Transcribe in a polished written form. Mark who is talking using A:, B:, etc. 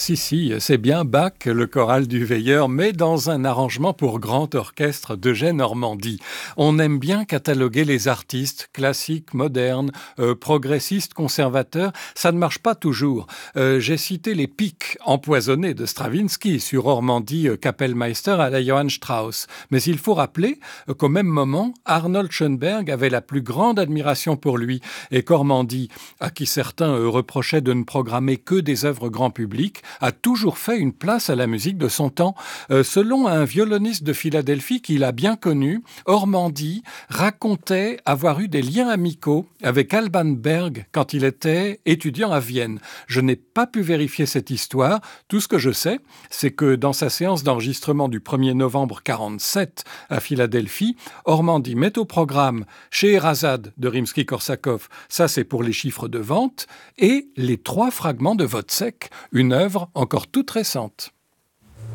A: Si, c'est bien Bach, le choral du Veilleur, mais dans un arrangement pour grand orchestre d'Eugène Ormandy. On aime bien cataloguer les artistes, classiques, modernes, progressistes, conservateurs. Ça ne marche pas toujours. J'ai cité les pics empoisonnés de Stravinsky sur Ormandy, Kapellmeister à la Johann Strauss. Mais il faut rappeler qu'au même moment, Arnold Schoenberg avait la plus grande admiration pour lui et qu'Ormandy, à qui certains reprochaient de ne programmer que des œuvres grand public, a toujours fait une place à la musique de son temps. Selon un violoniste de Philadelphie qu'il a bien connu, Ormandy racontait avoir eu des liens amicaux avec Alban Berg quand il était étudiant à Vienne. Je n'ai pas pu vérifier cette histoire. Tout ce que je sais, c'est que dans sa séance d'enregistrement du 1er novembre 1947 à Philadelphie, Ormandy met au programme Scheherazade de Rimsky-Korsakov, ça c'est pour les chiffres de vente, et les 3 fragments de Wozzeck, une œuvre encore toute récente.